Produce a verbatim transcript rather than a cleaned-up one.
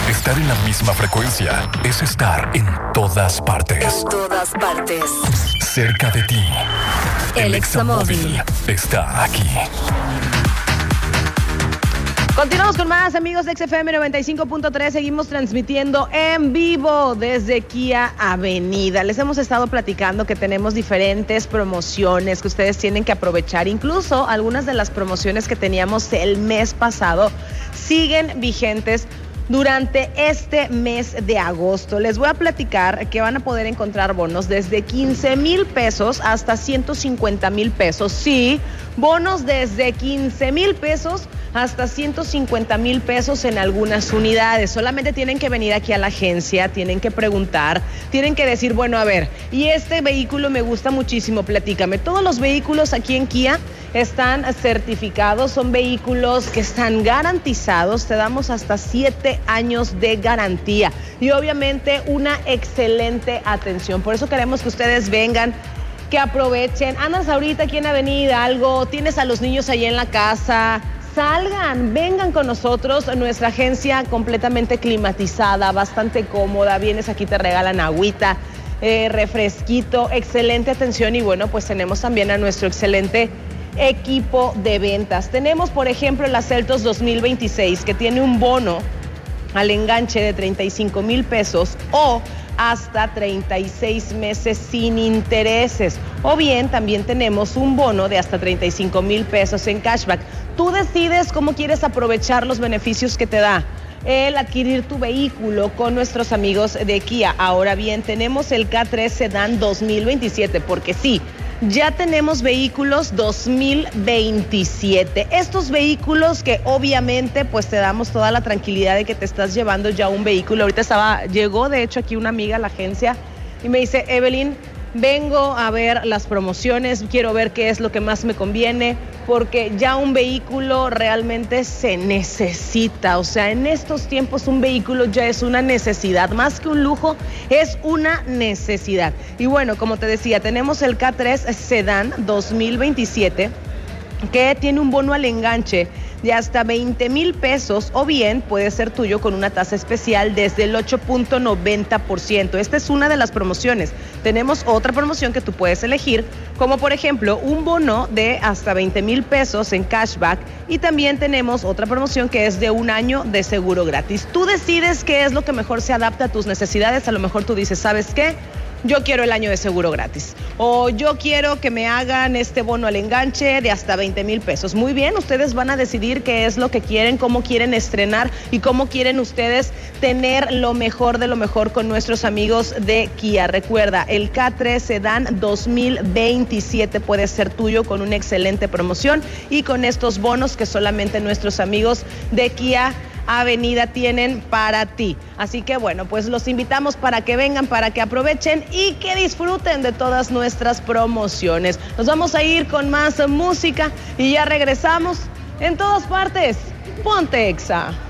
Estar en la misma frecuencia es estar en todas partes. En todas partes. Cerca de ti. El Examóvil está aquí. Continuamos con más, amigos de X F M noventa y cinco punto tres. Seguimos transmitiendo en vivo desde Kia Avenida. Les hemos estado platicando que tenemos diferentes promociones que ustedes tienen que aprovechar. Incluso algunas de las promociones que teníamos el mes pasado siguen vigentes durante este mes de agosto. Les voy a platicar que van a poder encontrar bonos desde quince mil pesos hasta ciento cincuenta mil pesos. Sí, bonos desde quince mil pesos hasta ciento cincuenta mil pesos en algunas unidades. Solamente tienen que venir aquí a la agencia, tienen que preguntar, tienen que decir, bueno, a ver, y este vehículo me gusta muchísimo, platícame. Todos los vehículos aquí en Kia están certificados, son vehículos que están garantizados, te damos hasta siete años de garantía y obviamente una excelente atención. Por eso queremos que ustedes vengan, que aprovechen. Andas ahorita aquí en Avenida Algo, tienes a los niños ahí en la casa, salgan, vengan con nosotros, nuestra agencia completamente climatizada, bastante cómoda, vienes aquí, te regalan agüita, eh, refresquito, excelente atención y bueno, pues tenemos también a nuestro excelente equipo de ventas. Tenemos, por ejemplo, el Aceltos dos mil veintiséis, que tiene un bono al enganche de treinta y cinco mil pesos o hasta treinta y seis meses sin intereses. O bien también tenemos un bono de hasta treinta y cinco mil pesos en cashback. Tú decides cómo quieres aprovechar los beneficios que te da el adquirir tu vehículo con nuestros amigos de Kia. Ahora bien, tenemos el K tres Sedan dos mil veintisiete, porque sí, ya tenemos vehículos dos mil veintisiete. Estos vehículos que obviamente pues te damos toda la tranquilidad de que te estás llevando ya un vehículo. Ahorita estaba, llegó de hecho aquí una amiga a la agencia y me dice, Evelyn, vengo a ver las promociones, quiero ver qué es lo que más me conviene, porque ya un vehículo realmente se necesita. O sea, en estos tiempos un vehículo ya es una necesidad, más que un lujo, es una necesidad. Y bueno, como te decía, tenemos el K tres Sedan dos mil veintisiete, que tiene un bono al enganche de hasta veinte mil pesos o bien puede ser tuyo con una tasa especial desde el ocho punto noventa por ciento. Esta es una de las promociones. Tenemos otra promoción que tú puedes elegir, como por ejemplo un bono de hasta veinte mil pesos en cashback y también tenemos otra promoción que es de un año de seguro gratis. Tú decides qué es lo que mejor se adapta a tus necesidades. A lo mejor tú dices, ¿sabes qué? Yo quiero el año de seguro gratis o yo quiero que me hagan este bono al enganche de hasta veinte mil pesos. Muy bien, ustedes van a decidir qué es lo que quieren, cómo quieren estrenar y cómo quieren ustedes tener lo mejor de lo mejor con nuestros amigos de Kia. Recuerda, el K tres Sedan dos mil veintisiete puede ser tuyo con una excelente promoción y con estos bonos que solamente nuestros amigos de Kia Avenida tienen para ti. Así que bueno, pues los invitamos para que vengan, para que aprovechen y que disfruten de todas nuestras promociones. Nos vamos a ir con más música y ya regresamos. En todas partes, ponte Exa.